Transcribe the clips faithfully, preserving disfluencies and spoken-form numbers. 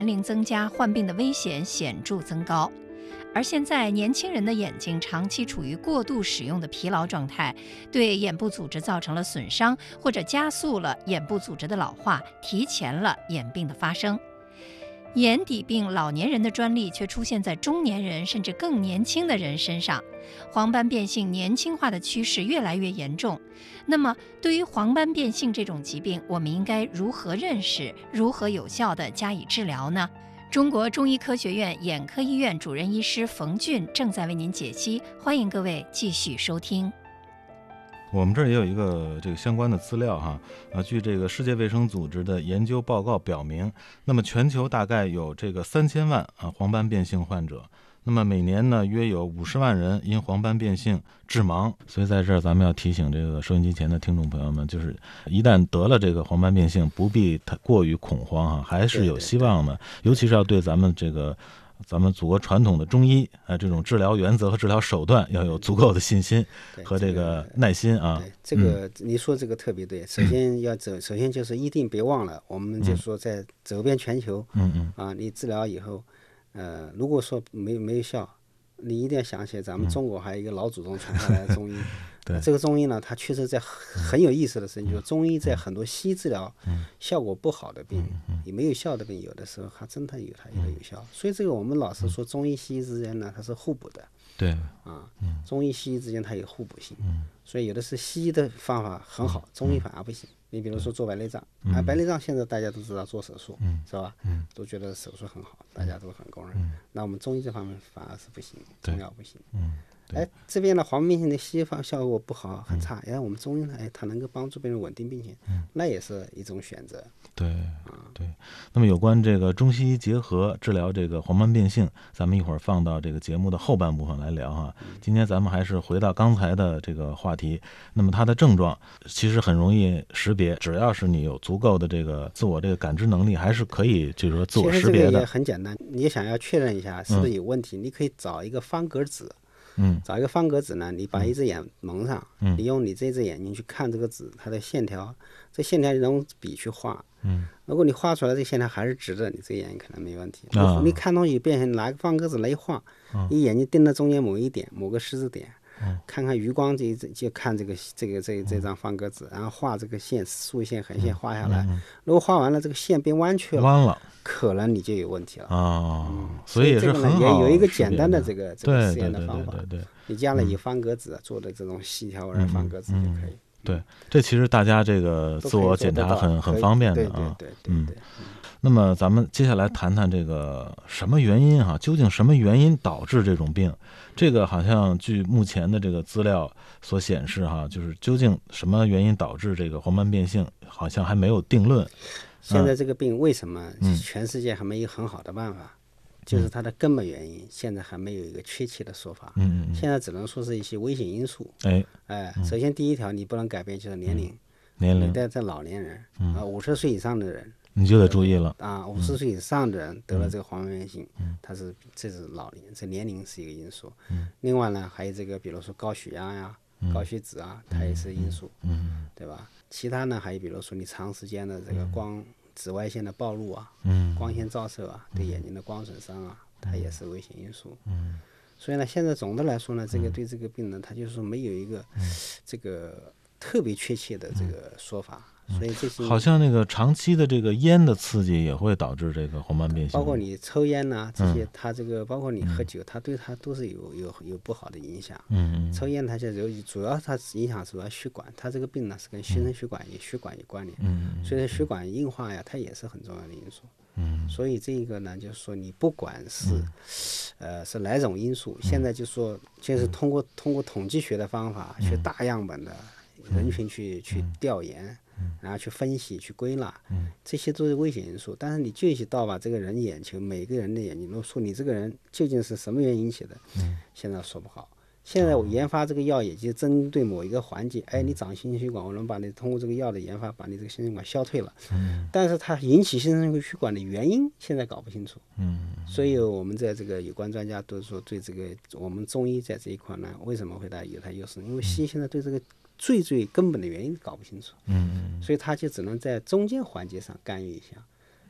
年龄增加，患病的危险显著增高。而现在年轻人的眼睛长期处于过度使用的疲劳状态，对眼部组织造成了损伤，或者加速了眼部组织的老化，提前了眼病的发生。眼底病老年人的专利却出现在中年人甚至更年轻的人身上，黄斑变性年轻化的趋势越来越严重。那么对于黄斑变性这种疾病，我们应该如何认识，如何有效地加以治疗呢？中国中医科学院眼科医院主任医师冯俊正在为您解析，欢迎各位继续收听。 我们这儿也有一个这个相关的资料哈，啊，据这个世界卫生组织的研究报告表明，那么全球大概有这个三千万啊黄斑变性患者，那么每年呢约有五十万人因黄斑变性致盲。所以在这儿咱们要提醒这个收音机前的听众朋友们，就是一旦得了这个黄斑变性，不必太过于恐慌哈，还是有希望的。尤其是要对咱们这个咱们祖国传统的中医啊，这种治疗原则和治疗手段要有足够的信心和这个耐心啊。 对，这个你说这个特别对。首先要走，首先就是一定别忘了，我们就说在走遍全球， 嗯嗯啊，你治疗以后，呃，如果说没没有效，你一定要想起来，咱们中国还有一个老祖宗传下来的中医。 对， 这个中医呢，它确实在很有意思的事情，就是中医在很多西医治疗效果不好的病，也没有效的病，有的时候还真的有它有的有效。所以这个我们老是说中医西医之间呢，它是互补的。 对啊，中医西医之间它有互补性，所以有的是西医的方法很好，中医反而不行。你比如说做白内障，啊，白内障现在大家都知道做手术，是吧？都觉得手术很好，大家都很公认。那我们中医这方面反而是不行，中药不行。哎，这边的黄斑变性的西医方效果不好，很差。哎，我们中医呢，哎，它能够帮助病人稳定病情，那也是一种选择。 对对。那么有关这个中西医结合治疗这个黄斑变性，咱们一会儿放到这个节目的后半部分来聊哈。今天咱们还是回到刚才的这个话题。那么它的症状其实很容易识别，只要是你有足够的这个自我这个感知能力，还是可以就是说自我识别的。 其实这个也很简单，你想要确认一下是不是有问题，嗯、你可以找一个方格纸。 嗯， 找一个方格纸呢，你把一只眼蒙上，嗯、你用你这只眼睛去看这个纸，它的线条，这线条你用笔去画。嗯，如果你画出来这个线条还是直的，你这个眼睛可能没问题。啊、你看东西变成拿个方格纸来一画，嗯、你眼睛盯着中间某一点，某个十字点。嗯、看看余光这就看这个这个这这张方格纸，然后画这个线，竖线横线画下来。嗯、如果画完了这个线变弯曲了， 弯了， 可能你就有问题了。 哦， 嗯、 所以也是很好， 也有一个简单的这个这个实验的方法。 对对对对对， 你将来以方格纸做的这种细条纹方格纸就可以。 嗯嗯、对，这其实大家这个自我检查很很方便的啊。 对对对对。 那么咱们接下来谈谈这个什么原因哈、啊？究竟什么原因导致这种病？这个好像据目前的这个资料所显示哈、啊，就是究竟什么原因导致这个黄斑变性，好像还没有定论。 现在这个病为什么全世界还没有很好的办法？嗯、就是它的根本原因，现在还没有一个确切的说法。 嗯嗯。 现在只能说是一些危险因素。 哎哎，首先第一条你不能改变就是年龄， 年龄， 你在这老年人啊，五十岁以上的人。 你就得注意了啊！五十岁以上的人得了这个黄斑变性，嗯、他是这是老年，这年龄是一个因素。嗯、另外呢，还有这个，比如说高血压呀、嗯、高血脂啊，它也是因素，嗯、对吧？其他呢，还有比如说你长时间的这个光紫外线的暴露啊，嗯、光线照射啊，对眼睛的光损伤啊，它也是危险因素。嗯、所以呢，现在总的来说呢，这个对这个病呢，它就是说没有一个这个特别确切的这个说法。所以这些好像那个长期的这个烟的刺激也会导致这个黄斑变性， 包括你抽烟呐、啊，这些，它这个包括你喝酒，嗯、它对它都是有有有不好的影响。嗯，抽烟它就有主要它影响主要血管，它这个病呢是跟新生血管也血管有关联。嗯，所以血管硬化呀，它也是很重要的因素。嗯，所以这个呢，就是说你不管是，嗯、呃是哪种因素，现在就说就是通过通过统计学的方法，去大样本的人群去去调研。然后去分析、去归纳，这些都是危险因素。但是你具体到把这个人眼球，每个人的眼睛，如果说你这个人究竟是什么原因引起的，现在说不好。现在我研发这个药，也就针对某一个环节，哎，你长心血管，我能把你通过这个药的研发，把你这个心血管消退了。但是它引起心血管的原因，现在搞不清楚。所以我们在这个有关专家都说，对这个我们中医在这一块呢，为什么会它有它优势？因为西医现在对这个最最根本的原因搞不清楚，嗯，所以他就只能在中间环节上干预一下，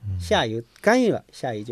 下游干预了，下游就